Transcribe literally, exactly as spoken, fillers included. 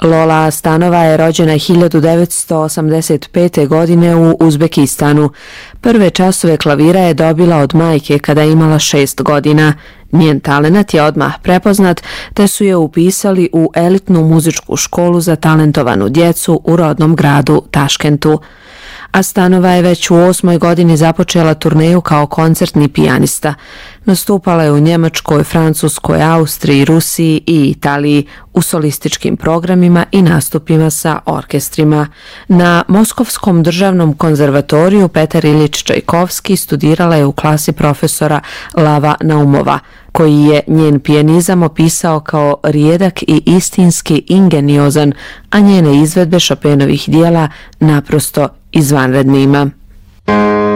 Lola Astanova je rođena hiljadu devetsto osamdeset pete. godine u Uzbekistanu. Prve časove klavira je dobila od majke kada je imala šest godina. Njen talenat je odmah prepoznat, te su je upisali u elitnu muzičku školu za talentovanu djecu u rodnom gradu Taškentu. Astanova je već u osmoj godini započela turneju kao koncertni pijanista. Nastupala je u Njemačkoj, Francuskoj, Austriji, Rusiji i Italiji u solističkim programima i nastupima sa orkestrima. Na Moskovskom državnom konzervatoriju Petar Ilić Čajkovski studirala je u klasi profesora Lava Naumova, koji je njen pijanizam opisao kao rijedak i istinski ingeniozan, a njene izvedbe Chopinovih dijela naprosto izvanrednima.